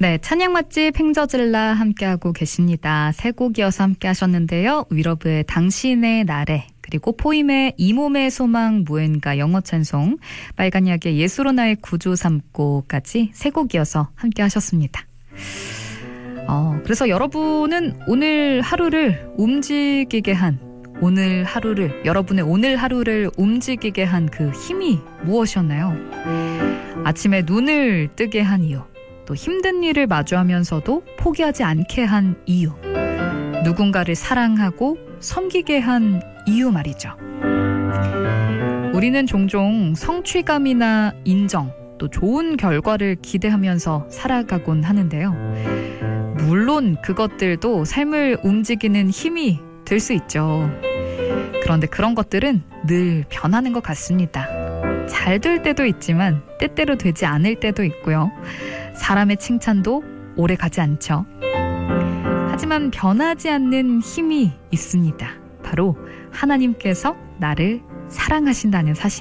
네, 찬양 맛집 행저질라 함께하고 계십니다. 세 곡이어서 함께 하셨는데요. 위러브의 당신의 날에, 그리고 포임의 이 몸의 소망 무엔가 영어 찬송, 빨간 약의 예수로 나의 구주 삼고까지 세 곡이어서 함께 하셨습니다. 그래서 여러분은 오늘 하루를 움직이게 한, 여러분의 오늘 하루를 움직이게 한 그 힘이 무엇이었나요? 아침에 눈을 뜨게 한 이유, 또 힘든 일을 마주하면서도 포기하지 않게 한 이유, 누군가를 사랑하고 섬기게 한 이유 말이죠. 우리는 종종 성취감이나 인정, 또 좋은 결과를 기대하면서 살아가곤 하는데요. 물론 그것들도 삶을 움직이는 힘이 될 수 있죠. 그런데 그런 것들은 늘 변하는 것 같습니다. 잘 될 때도 있지만 때때로 되지 않을 때도 있고요. 사람의 칭찬도 오래 가지 않죠. 하지만 변하지 않는 힘이 있습니다. 바로 하나님께서 나를 사랑하신다는 사실.